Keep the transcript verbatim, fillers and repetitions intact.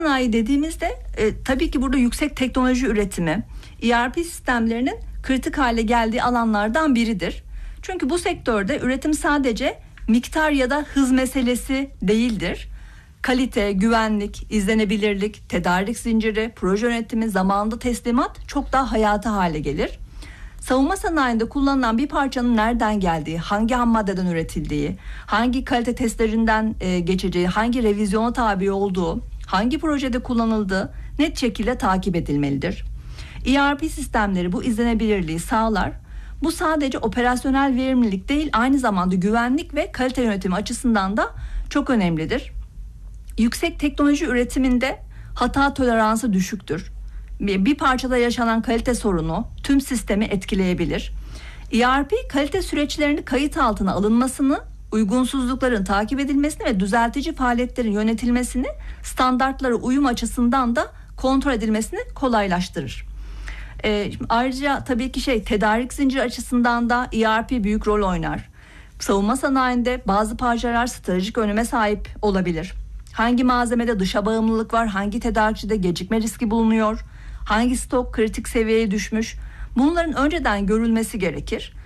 sanayi dediğimizde e, tabii ki burada yüksek teknoloji üretimi, E R P sistemlerinin kritik hale geldiği alanlardan biridir. Çünkü bu sektörde üretim sadece miktar ya da hız meselesi değildir. Kalite, güvenlik, izlenebilirlik, tedarik zinciri, proje yönetimi, zamanında teslimat çok daha hayata hale gelir. Savunma sanayinde kullanılan bir parçanın nereden geldiği, hangi ham maddeden üretildiği, hangi kalite testlerinden e, geçeceği, hangi revizyona tabi olduğu, hangi projede kullanıldığı net şekilde takip edilmelidir. E R P sistemleri bu izlenebilirliği sağlar. Bu sadece operasyonel verimlilik değil, aynı zamanda güvenlik ve kalite yönetimi açısından da çok önemlidir. Yüksek teknoloji üretiminde hata toleransı düşüktür. Bir parçada yaşanan kalite sorunu tüm sistemi etkileyebilir. E R P kalite süreçlerinin kayıt altına alınmasını, uygunsuzlukların takip edilmesini ve düzeltici faaliyetlerin yönetilmesini, standartlara uyum açısından da kontrol edilmesini kolaylaştırır. E, ayrıca tabii ki şey tedarik zinciri açısından da E R P büyük rol oynar. Savunma sanayinde bazı parçalar stratejik öneme sahip olabilir. Hangi malzemede dışa bağımlılık var, hangi tedarikçide gecikme riski bulunuyor, hangi stok kritik seviyeye düşmüş, bunların önceden görülmesi gerekir.